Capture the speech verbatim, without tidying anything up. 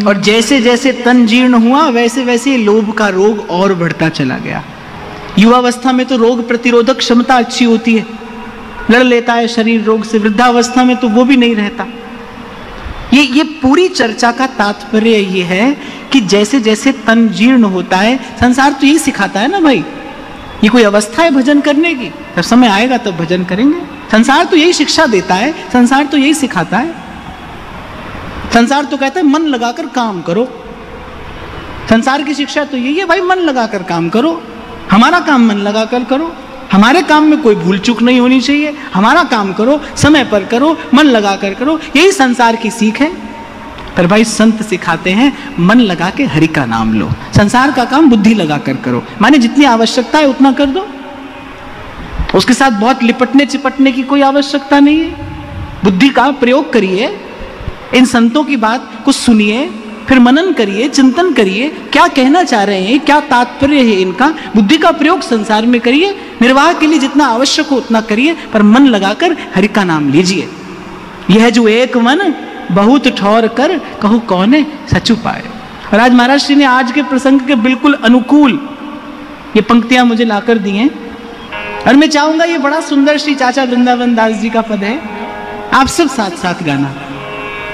और जैसे जैसे तन जीर्ण हुआ वैसे वैसे लोभ का रोग और बढ़ता चला गया। युवावस्था में तो रोग प्रतिरोधक क्षमता अच्छी होती है, लड़ लेता है शरीर रोग से, वृद्धावस्था में तो वो भी नहीं रहता। ये ये पूरी चर्चा का तात्पर्य ये है कि जैसे जैसे तन जीर्ण होता है, संसार तो यही सिखाता है ना भाई, ये कोई अवस्था है भजन करने की, जब समय आएगा तब भजन करेंगे। संसार तो यही शिक्षा देता है, संसार तो यही सिखाता है। संसार तो कहता है मन लगाकर काम करो, संसार की शिक्षा तो यही है भाई, मन लगाकर काम करो, हमारा काम मन लगाकर करो, हमारे काम में कोई भूल चूक नहीं होनी चाहिए, हमारा काम करो, समय पर करो, मन लगाकर करो, यही संसार की सीख है। पर भाई संत सिखाते हैं मन लगा के हरि का नाम लो, संसार का काम बुद्धि लगाकर करो, माने जितनी आवश्यकता है उतना कर दो, उसके साथ बहुत लिपटने चिपटने की कोई आवश्यकता नहीं है। बुद्धि का प्रयोग करिए, इन संतों की बात को सुनिए, फिर मनन करिए, चिंतन करिए, क्या कहना चाह रहे हैं, क्या तात्पर्य है इनका, बुद्धि का प्रयोग संसार में करिए, निर्वाह के लिए जितना आवश्यक हो उतना करिए, पर मन लगाकर हरि का नाम लीजिए। यह जो एक मन बहुत ठौर कर कहूँ कौन सचु पाए। और आज महाराज श्री ने आज के प्रसंग के बिल्कुल अनुकूल ये पंक्तियां मुझे लाकर दी हैं, और मैं चाहूंगा ये बड़ा सुंदर श्री चाचा वृंदावन दास जी का पद है, आप सब साथ साथ गाना।